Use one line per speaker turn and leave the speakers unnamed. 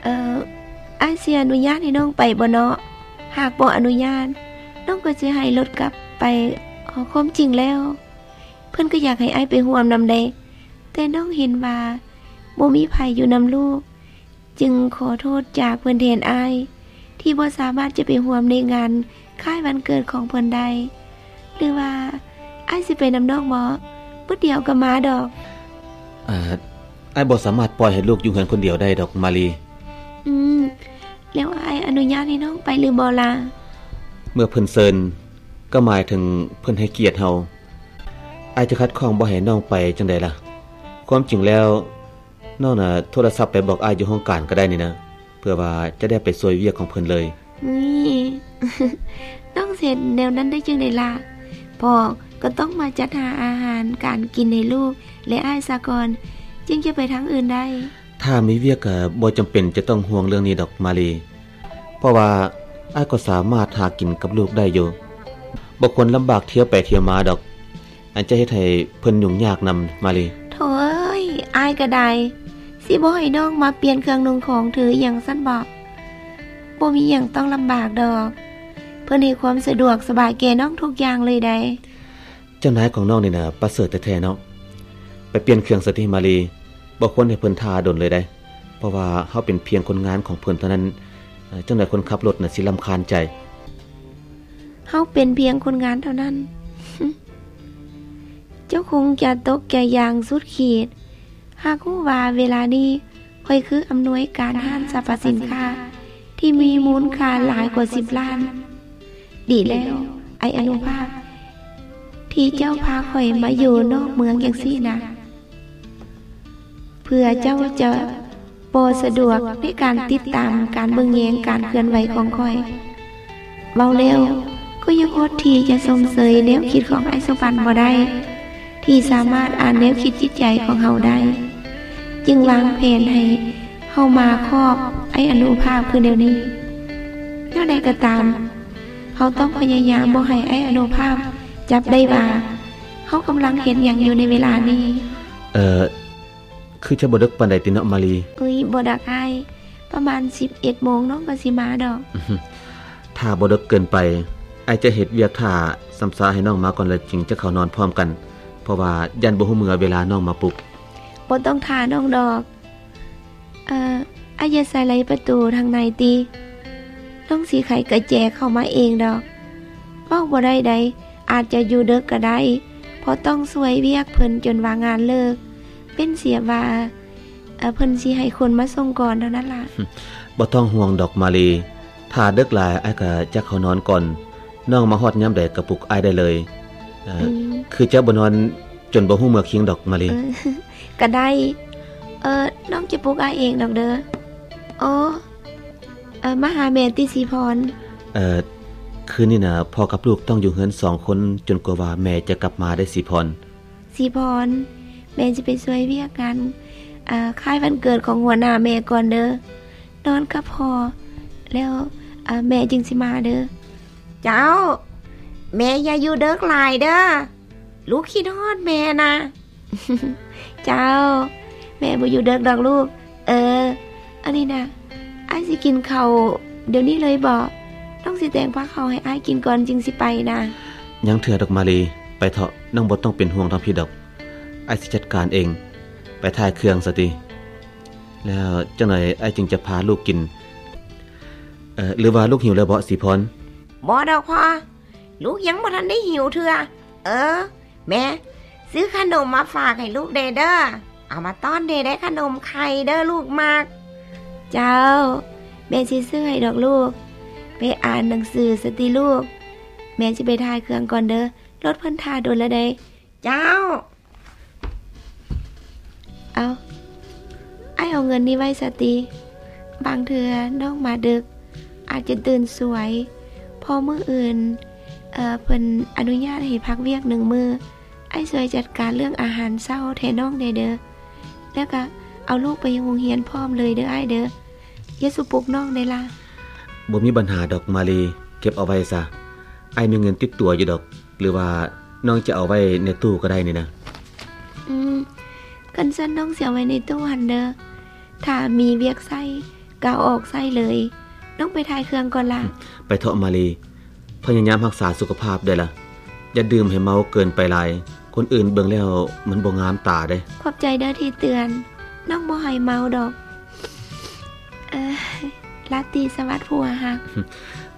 อ้ายสิอนุญาตให้น้องไปบ่เนาะหากบ่อนุญาตน้องก็สิให้รถกลับไปความจริงแล้วเพิ่นก็อยากให้อ้ายไปร่วมนำได้แต่น้องเห็นว่าบ่มีไผอยู่นำลูกจึงขอโทษจากเพิ่นแทนอ้ายที่บ่สามารถจะไปร่วมในงานคล้ายวันเกิดของเพิ่นได้หรือว่าอ้ายสิไปนำน้องบ่มื้อเดียวก็มาดอก
อ้ายบ่สามารถปล่อยให้ลูกอยู่เฮือนคนเดียวได้ดอกมาลี
แล้วอ้ายอนุญาตให้น้องไปหรือบ่ล่ะ
เมื่อเพิ่นเชิญก็หมายถึงเพิ่นให้เกียรติเฮาอ้ายจะคัดข้องบ่ให้น้องไปจังได๋ล่ะความจริงแล้วน้องน่ะโทรศัพท์ไปบอกอ้ายอยู่ห้องการก็ได้นี่นะเพื่อว่าจะได้ไปช่วยเวียกของเพิ่นเลย
นี่น้องเสร็จแนวนั้นได้จังได๋ล่ะพ่อก็ต้องมาจัดหาอาหารการกินให้ลูกและอ้ายซะก่อนจึงจะไปทางอื่นได้
ถ้ามีเวียกก็บ่จำเป็นจะต้องห่วงเรื่องนี้ดอกมาลีเพราะว่าอ้ายก็สามารถหากินกับลูกได้อยู่บ่ควรลำบากเที่ยวไปเที่ยวมาดอกอันจะเฮ็ดให้เพิ่นยุ่งยากนำมาลี
โธ่เอ้ยอ้ายก็ได้สิบ่ให้น้องมาเปลี่ยนเครื่องนุ่งของถือหยังซั่นบ่บ่มีหยังต้องลำบากดอกเพิ่นให้ความสะดวกสบายแก่น้องทุกอย่างเลยได้
เจ้านายของน้องนี่น่ะประเสริฐแท้ๆเนาะไปเปลี่ยนเครื่องซะติมาลีบ่ควรให้เพิ่นท่าดนเลยได้เพราะว่าเฮาเป็นเพียงคนงานของเพิ่นเท่านั้นจังได๋คนขับรถน่ะสิรำคาญใจ
เฮาเป็นเพียงคนงานเท่านั้น เจ้าคงจะตกแก่อย่างสุดขีดหากรู้ว่าเวลานี้ค่อยคืออำนวยการห้างสรรพสินค้าที่มีมูลค่าหลายกว่า10 ล้านดีแล้วไอ้อนุภาพที่เจ้าพาข่อยมาอยู่นอกเมืองอย่างซี่นะเพื่อเจ้าจะบ่สะดวกในการติดตามการเบิ่งแยงการเคลื่อนไหวของข่อยเว้าแล้วก็ยังอดที่จะสมเสยแนวคิดของไอ้สุวรรณบ่ได้ที่สามารถอ่านแนวคิดจิตใจของเฮาได้จึงวางแผนให้เฮามาครอบไอ้อนุภาพคือเดี๋ยวนี้แนวใดก็ตามเฮาต้องพยายามบ่ให้ไอ้อนุภาพจับได้ว่าเฮากำลังเห็นหยังอยู่ในเวลานี้
คือจะบ่ดึกปานใดติเนาะมาลี
บ่ดักอ้ายประมาณ 11 โมงน้องก็สิมาดอก
ถ้าบ่ดึกเกินไปอ้ายจะเฮ็ดเวียกท่าซ้ำซาให้น้องมาก่อนแล้วจึงจะเข้านอนพร้อมกันเพราะว่ายันบ่ฮู้มื้อเวลาน้องมาปลุก
บ่ต้องท่าน้องดอกอ้ายอย่าใส่ไหลประตูทางในติน้องสิไขกระแจเข้ามาเองดอกเว้าบ่ได้ใดอาจจะอยู่ดึกก็ได้เพราะต้องช่วยเวียกเพิ่นจนว่างานเลิกเป็นเสียว่าเพิ่นสิให้คนมาส่งก่อนเท่านั้นล่ะ
บ่ต้องห่วงดอกมาลีถ้าดึกหลายอ้ายก็จะเข้านอนก่อนน้องมาฮอดยามใดก็ปลุกอ้ายได้เลยคือจะบ่นอนจนบ่ฮู้มื้อคิงดอกมาลี
ก็ได้น้องจะปลุกอ้ายเองดอกเด้อมาหาแม่ติสีพร
คืนนี้น่ะพ่อกับลูกต้องอยู่เฮือน2คนจนกว่าแม่จะกลับมาได้สีพร
แม่จะไปช่วยเวียกงานคล้ายวันเกิดของหัวหน้าแม่ก่อนเด้อนอนกับพ่อแล้วแม่จึงสิมาเด้อเจ้าแม่อย่าอยู่เด้อหลายเด้อลูกคิดฮอดแม่นะเจ้าแม่บ่อยู่เด้อดอกลูกอันนี้นะอ้ายสิกินข้าวเดี๋ยวนี้เลยบ่ต้องสิแต่งผ้าข้าวให้อ้ายกินก่อนจึงสิไปนะ
ยังเถื่อดอกมาลีไปเถาะน้องบ่ต้องเป็นห่วงทางพี่ดอกอ้ายสิจัดการเองไปถ่ายเครื่องซะติแล้วจังได๋อ้ายจึงจะพาลูกกินหรือว่าลูกหิวแล้วบ่สิพร
บ่ดอกพ่อลูกยังบ่ทันได้หิวเทื่อแม่ซื้อขนมมาฝากให้ลูกเด้อเอามาต้อนได้ขนมไข่เด้อลูกมากเจ้าแม่สิซื้อให้ดอกลูกไปอ่านหนังสือสติลูกแม่สิไปถ่ายเครื่องก่อนเด้อรถเพิ่นท่าโดนแล้วเด้เจ้าเอาเงินนี้ไว้สติบางเทื่อน้องมาดึกอาจจะตื่นสวยพอมื้ออื่นเพิ่นอนุญาตให้พักเวียก1 มื้อไอ้ช่วยจัดการเรื่องอาหารเช้าแทนน้องเด้อแล้วก็เอาลูกไปโรงเรียนพร้อมเลยเด้อไอ้เด้ออย่าสุปลุกน้องได้ล่ะ
บ่มีปัญหาดอกมาลีเก็บเอาไว้ซะไอ้มีเงินติดตัวอยู่ดอกหรือว่าน้องจะเอาไว้ในตู้ก็ได้นี่นะ
กันซั่นน้องสิเอาไว้ในตู้หั่นเด้อถ้ามีเวียกใส่กาวออกไส้เลยน้องไปทายเครื่องก่อนล่ะ
ไปเถาะมาลีพยายามรักษาสุขภาพด้วยล่ะอย่าดื่มให้เมาเกินไปหลายคนอื่นเบิ่งแล้วมันบ่งามตาเด้
ขอบใจเด้อที่เตือนน้องบ่ให้เมาดอกราตรีสวัสดิ์ผัวฮัก